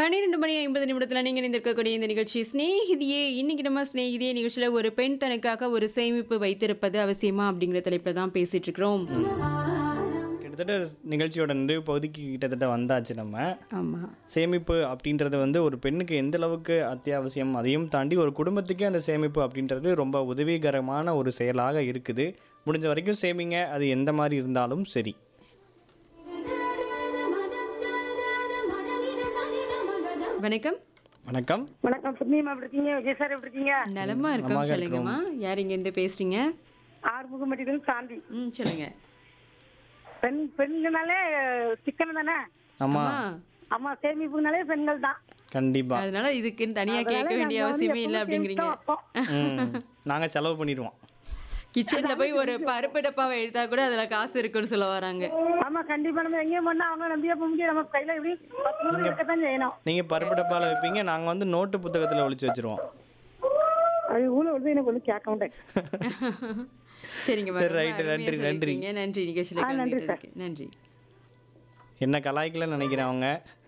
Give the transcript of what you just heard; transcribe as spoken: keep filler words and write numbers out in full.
பன்னிரண்டு மணி ஐம்பது நிமிடத்தில் நீங்கள் இருந்திருக்கக்கூடிய இந்த நிகழ்ச்சி ஸ்நேகிதியே. இன்னைக்கு நம்ம ஸ்நேகிதியே நிகழ்ச்சியில் ஒரு பெண் தனக்காக ஒரு சேமிப்பு வைத்திருப்பது அவசியமா அப்படிங்கிற தலைப்பில் தான் பேசிட்டு இருக்கிறோம். கிட்டத்தட்ட நிகழ்ச்சியோட நிறைவு பகுதிக்கு கிட்டத்தட்ட வந்தாச்சு. நம்ம ஆமாம், சேமிப்பு அப்படின்றது வந்து ஒரு பெண்ணுக்கு எந்த அளவுக்கு அத்தியாவசியம், அதையும் தாண்டி ஒரு குடும்பத்துக்கே அந்த சேமிப்பு அப்படின்றது ரொம்ப உதவிகரமான ஒரு செயலாக இருக்குது. முடிஞ்ச வரைக்கும் சேமிங்க, அது எந்த மாதிரி இருந்தாலும் சரி. வணக்கம். வணக்கம். வணக்கம் சுப்னிமா, எப்படி இருக்கீங்க? விஜய் சார் எப்படி இருக்கீங்க? நலமா இருக்கோம். சொல்லுங்கம்மா, யார் இங்கேருந்து பேசுறீங்க? ஆறுமுகமட்டிலிருந்து சாந்தி. ம், சொல்லுங்க. பெண் பெண்கள்னாலே சிக்கனம் தானே. ஆமா, ஆமா, சேமிப்புனாலே பெண்கள் தான். கண்டிப்பா. அதனால இதுக்குன்னு தனியா கேட்க வேண்டிய அவசியமே இல்லை அப்படிங்கிறீங்க. ம், நாங்க செலவு பண்ணிடுவோம். கிச்சன்ல போய் ஒரு பருப்பு டப்பாவை எடுத்தா கூட அதுல காசு இருக்குன்னு சொல்ல வராங்க. ஆமா, கண்டிப்பா. நம்ம எங்கேயும் பண்ணா அவங்க நம்பியா போக முடியாது. நம்ம கையில எப்படி பத்து நூறு இருக்கத்தான் செய்யணும். நீங்க பருப்பு டப்பால வைப்பீங்க, நாங்க வந்து நோட்டு புத்தகத்துல ஒளிச்சு வச்சிருவோம். அது ஊழ வந்து எனக்கு ஒன்றும் கேட்க மாட்டேன். சரிங்க, சரி, ரைட். நன்றி நன்றி நன்றி நிகழ்ச்சியில கலந்துக்கிட்டதுக்கு நன்றி. என்ன கலாய்க்கலன்னு நினைக்கிறேன் அவங்க.